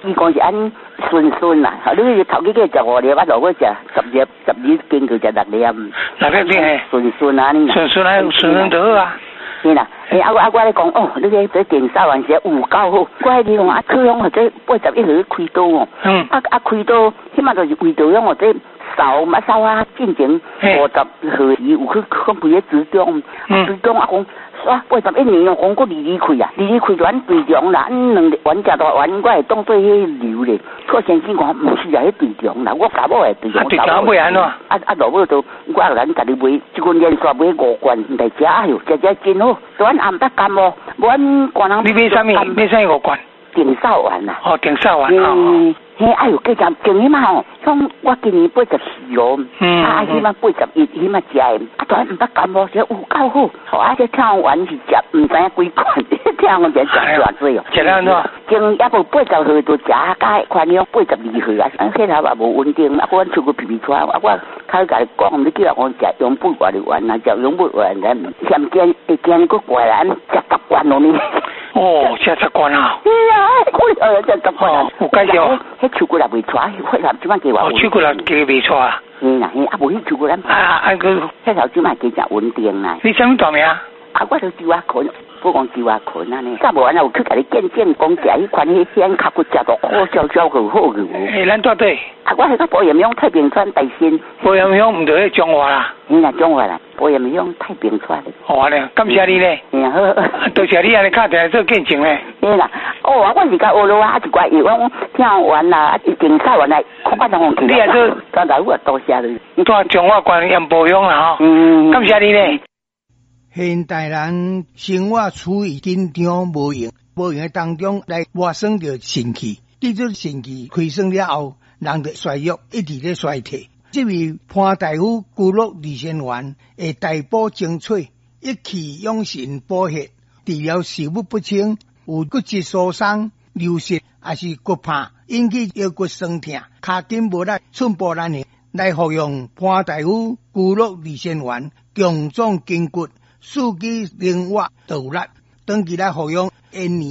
时光是安顺顺啦，你头几个15粒，落去食10粒经过食6粒。 6粒嘿。 顺顺啊你。 顺就好啊。 是啦，我咧讲哦，你这电烧完时有够好，我迄地方去用或者81号开刀哦。开刀，起码就是为着用这烧啊，进前50号时有去开个职中，职中讲。81年哦，讲佫离开啊，离开咱队长啦，咱两个冤家大冤，我会当做迄流咧。错先生讲，毋是啊，迄队长啦，我查某诶队长。 队长买安怎？ 落尾就我咱家己买，一棍连续买5罐来食，哎哟，食真好。咱暗得甘哦，阮官人。 你买啥物5罐？ 电烧丸啦。 哦，电烧丸哦。 哎哟，加上前起码吼，像我今年84哦，起码81，起码食诶，咱毋得甘哦，这有够好，这听完是食，毋知影几罐，听完就食偌济哦。 食了安怎？ 前也无80号就食甲款样82号啊，迄头也无稳定，阮出去皮出来，我开甲你讲，你叫我食永不完的丸啊，食永不完的，嫌惊会惊个怪人食10罐咯呢。 哦，食10罐啊！ 是啊，食10罐。 有介绍。 迄秋骨力未出，迄头即摆加话。 秋骨力加未出啊？ 嘿啦，无迄秋骨力。迄头即摆加食稳定啦。 你什么大名？ 我就周阿群，不讲周阿群啊呢。再无安有去甲你见讲食迄款迄鲜卡骨食到好笑笑个好个。 咱住对。 我迄个保盐乡太平川大仙。 保盐乡毋着迄中华啦。 嘿啦，中华啦，保盐乡太平川。 好咧，感谢你咧。 好。 多谢你安尼敲电话做见证咧。 嘿啦，我是甲学落啊一寡药，我听完啦，一定晒完来，看人去。你啊做，刚才我多谢你。 住中华关盐保乡啦吼。感谢你咧。 现代人生活处于紧张无用的当中来活生着肾气，这种肾气亏损了后，人的衰弱一直在衰退。这位潘大夫居乐利仙丸会大补精粹，一气养神补血，治疗食物不清、有骨质疏松、流失，还是骨怕引起腰骨酸痛、脚筋无力、寸步难行，来服用潘大夫居乐利仙丸，强壮筋骨。刺激灵活度力，长期来服用1年。